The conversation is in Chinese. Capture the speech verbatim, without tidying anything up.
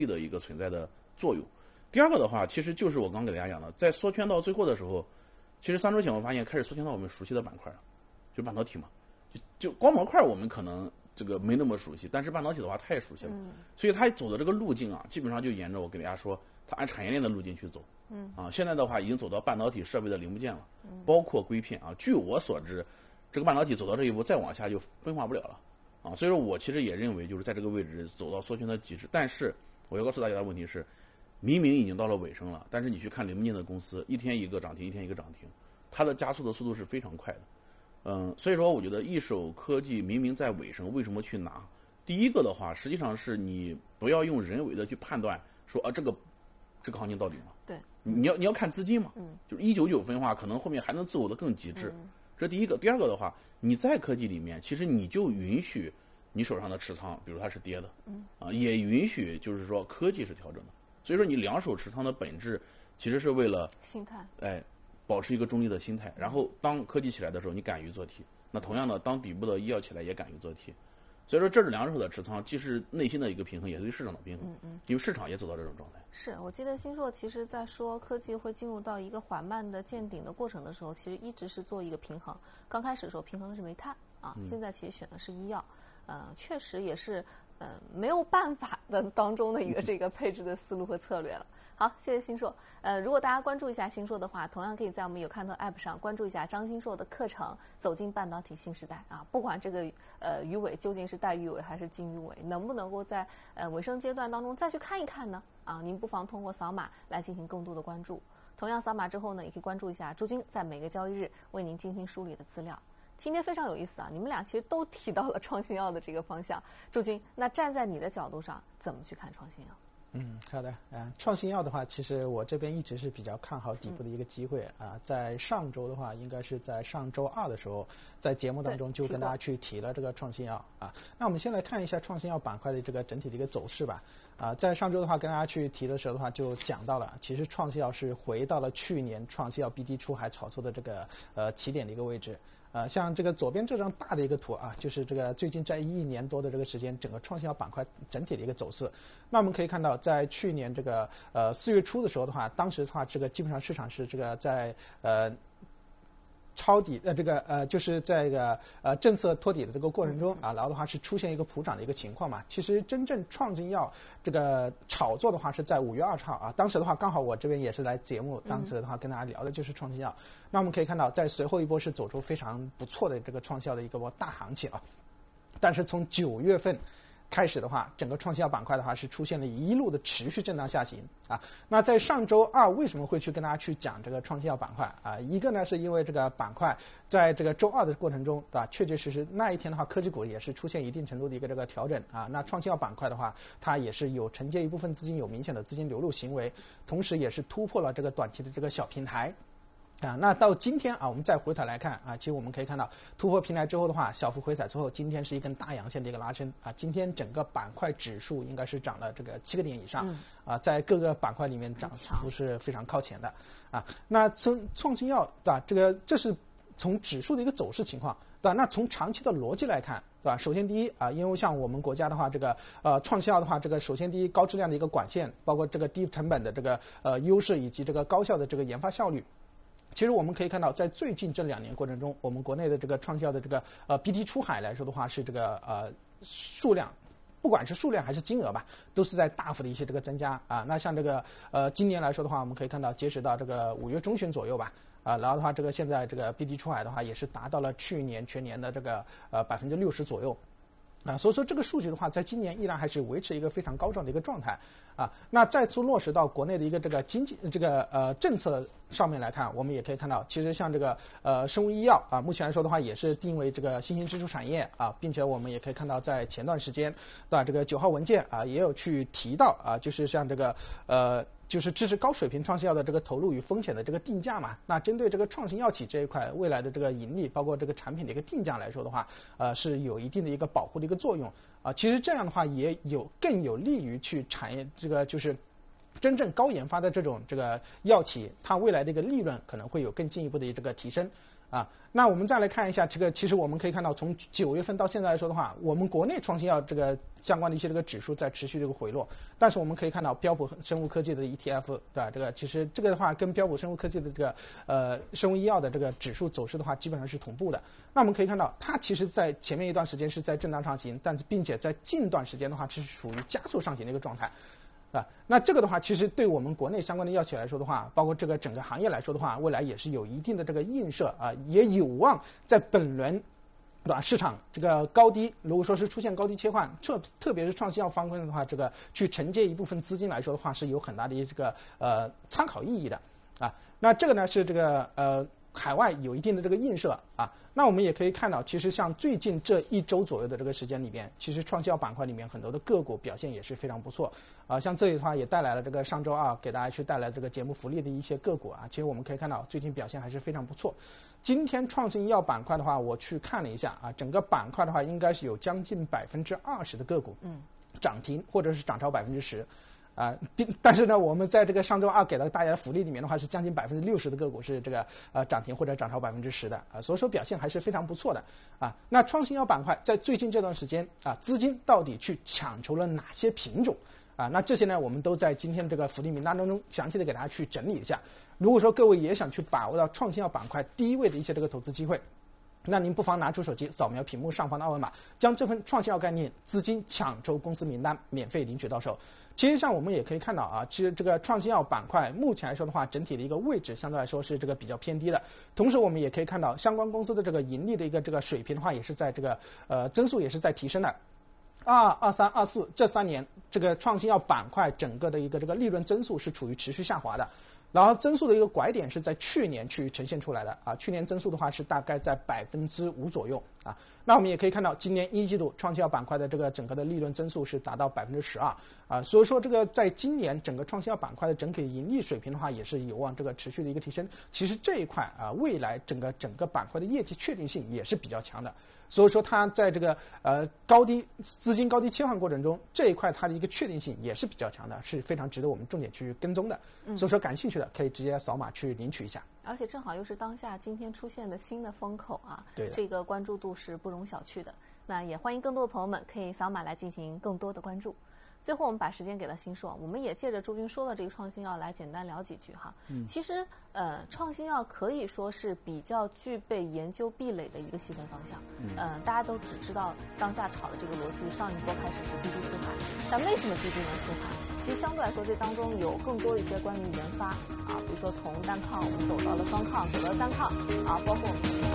的一个存在的作用。第二个的话，其实就是我刚给大家讲的，在缩圈到最后的时候，其实三周前我发现开始缩圈到我们熟悉的板块了，就半导体嘛，就就光模块我们可能这个没那么熟悉，但是半导体的话太熟悉了，嗯、所以它走的这个路径啊，基本上就沿着我给大家说，它按产业链的路径去走。嗯啊，现在的话已经走到半导体设备的零部件了，包括硅片啊。据我所知，这个半导体走到这一步，再往下就分化不了了啊。所以说我其实也认为，就是在这个位置走到缩圈的极致。但是我要告诉大家的问题是，明明已经到了尾声了，但是你去看零部件的公司，一天一个涨停，一天一个涨停，它的加速的速度是非常快的。嗯，所以说我觉得易手科技明明在尾声，为什么去拿？第一个的话，实际上是你不要用人为的去判断说啊这个这个行情到底嘛。 对。 你要你要看资金嘛，嗯，就是一九九分化，可能后面还能自我的更极致，嗯、这第一个。第二个的话，你在科技里面，其实你就允许你手上的持仓，比如它是跌的，嗯，啊，也允许就是说科技是调整的。所以说你两手持仓的本质，其实是为了心态， 哎，保持一个中立的心态。然后当科技起来的时候，你敢于做 T。那同样的，当底部的医药起来，也敢于做 T。所以说，这是两手的持仓，既是内心的一个平衡，也是对市场的平衡。嗯嗯。因为市场也走到这种状态。 是我记得新硕其实在说科技会进入到一个缓慢的见顶的过程的时候，其实一直是做一个平衡。刚开始的时候平衡的是煤炭啊，现在其实选的是医药，呃，确实也是呃没有办法的当中的一个这个配置的思路和策略了。好，谢谢新硕。呃，如果大家关注一下新硕的话，同样可以在我们有看头 App 上关注一下张新硕的课程《走进半导体新时代》啊。不管这个呃鱼尾究竟是带鱼尾还是金鱼尾，能不能够在呃尾声阶段当中再去看一看呢？啊，您不妨通过扫码来进行更多的关注。同样扫码之后呢，也可以关注一下朱军在每个交易日为您精心梳理的资料。今天非常有意思啊，你们俩其实都提到了创新药的这个方向。朱军，那站在你的角度上，怎么去看创新药？ 嗯，好的啊、呃，创新药的话，其实我这边一直是比较看好底部的一个机会啊、呃。在上周的话，应该是在上周二的时候，在节目当中就跟大家去提了这个创新药啊。那我们先来看一下创新药板块的这个整体的一个走势吧。啊、呃，在上周的话跟大家去提的时候的话，就讲到了，其实创新药是回到了去年创新药 B D 出海炒作的这个呃起点的一个位置。呃，像这个左边这张大的一个图啊，就是这个最近在一年多的这个时间，整个创新药板块整体的一个走势。那我们可以看到，在去年这个呃四月初的时候的话，当时的话，这个基本上市场是这个在呃。抄底呃，这个呃，就是在这个呃政策托底的这个过程中啊，然后的话是出现一个普涨的一个情况嘛。其实真正创新药这个炒作的话是在五月二十号啊，当时的话刚好我这边也是来节目，当时的话跟大家聊的就是创新药。那我们可以看到，在随后一波是走出非常不错的这个创新药的一个波大行情啊，但是从九月份开始的话，整个创新药板块的话是出现了一路的持续震荡下行啊。那在上周二为什么会去跟大家去讲这个创新药板块啊？一个呢是因为这个板块在这个周二的过程中，对吧？确确实实那一天的话，科技股也是出现一定程度的一个这个调整啊。那创新药板块的话，它也是有承接一部分资金有明显的资金流入行为，同时也是突破了这个短期的这个小平台。啊，那到今天啊，我们再回头来看啊，其实我们可以看到突破平台之后的话，小幅回踩之后，今天是一根大阳线的一个拉升啊。今天整个板块指数应该是涨了这个七个点以上，嗯、啊，在各个板块里面涨幅是非常靠前的啊。那从创新药对吧？这个这是从指数的一个走势情况，对吧？那从长期的逻辑来看，对吧？首先第一啊，因为像我们国家的话，这个呃创新药的话，这个首先第一高质量的一个管线，包括这个低成本的这个呃优势以及这个高效的这个研发效率。其实我们可以看到，在最近这两年过程中，我们国内的这个创新药的这个呃 B D 出海来说的话，是这个呃数量，不管是数量还是金额吧，都是在大幅的一些这个增加啊。那像这个呃今年来说的话，我们可以看到，截止到这个五月中旬左右吧，啊，然后的话，这个现在这个 B D 出海的话，也是达到了去年全年的这个呃百分之六十左右。啊，所以说这个数据的话，在今年依然还是维持一个非常高涨的一个状态啊。那再次落实到国内的一个这个经济这个呃政策上面来看，我们也可以看到，其实像这个呃生物医药啊，目前来说的话也是定为这个新兴支柱产业啊，并且我们也可以看到，在前段时间，对吧？这个九号文件啊也有去提到啊，就是像这个呃。就是支持高水平创新药的这个投入与风险的这个定价嘛。那针对这个创新药企这一块未来的这个盈利，包括这个产品的一个定价来说的话，呃，是有一定的一个保护的一个作用啊。其实这样的话也有更有利于去产业这个就是真正高研发的这种这个药企，它未来的一个利润可能会有更进一步的这个提升。 啊。那我们再来看一下这个，其实我们可以看到，从九月份到现在来说的话，我们国内创新药这个相关的一些这个指数在持续这个回落，但是我们可以看到标普生物科技的 E T F， 对吧？这个其实这个的话跟标普生物科技的这个呃生物医药的这个指数走势的话，基本上是同步的。那我们可以看到，它其实在前面一段时间是在震荡上行，但是并且在近段时间的话是属于加速上行的一个状态。啊，那这个的话，其实对我们国内相关的药企来说的话，包括这个整个行业来说的话，未来也是有一定的这个映射啊，也有望在本轮，对吧？市场这个高低，如果说是出现高低切换，特特别是创新药方面的话，这个去承接一部分资金来说的话，是有很大的这个呃参考意义的啊。那这个呢是这个呃。海外有一定的这个映射啊，那我们也可以看到，其实像最近这一周左右的这个时间里边，其实创新药板块里面很多的个股表现也是非常不错啊。像这里的话也带来了这个上周二给大家去带来这个节目福利的一些个股啊，其实我们可以看到最近表现还是非常不错。今天创新药板块的话，我去看了一下啊，整个板块的话应该是有将近百分之二十的个股嗯涨停或者是涨超百分之十。啊，但是呢，我们在这个上周二给到大家的福利里面的话，是将近百分之六十的个股是这个呃涨停或者涨超百分之十的啊，所以说表现还是非常不错的啊。那创新药板块在最近这段时间啊，资金到底去抢筹了哪些品种啊？那这些呢，我们都在今天这个福利名单当中详细的给大家去整理一下。如果说各位也想去把握到创新药板块第一位的一些这个投资机会，那您不妨拿出手机扫描屏幕上方的二维码，将这份创新药概念资金抢筹公司名单免费领取到手。其实上我们也可以看到啊，其实这个创新药板块目前来说的话，整体的一个位置相对来说是这个比较偏低的。同时我们也可以看到相关公司的这个盈利的一个这个水平的话，也是在这个呃增速也是在提升的。二二三二四这三年，这个创新药板块整个的一个这个利润增速是处于持续下滑的。然后增速的一个拐点是在去年去呈现出来的啊，去年增速的话是大概在百分之五左右啊。那我们也可以看到，今年一季度创新药板块的这个整个的利润增速是达到百分之十二啊，所以说这个在今年整个创新药板块的整体盈利水平的话，也是有望这个持续的一个提升。其实这一块啊，未来整个整个板块的业绩确定性也是比较强的。所以说它在这个呃高低资金高低切换过程中，这一块它的一个确定性也是比较强的，是非常值得我们重点去跟踪的。嗯、所以说感兴趣的可以直接扫码去领取一下。 而且正好又是当下今天出现的新的风口啊， 对的， 这个关注度是不容小觑的。那也欢迎更多的朋友们可以扫码来进行更多的关注。最后我们把时间给了新硕，我们也借着朱军说的这个创新药来简单聊几句哈。嗯，其实呃创新药可以说是比较具备研究壁垒的一个细分方向。嗯，呃大家都只知道当下炒的这个逻辑，上一波开始是滴滴出海，但为什么滴滴能出海？其实相对来说这当中有更多的一些关于研发啊，比如说从单抗我们走到了双抗，走到了三抗啊，包括我们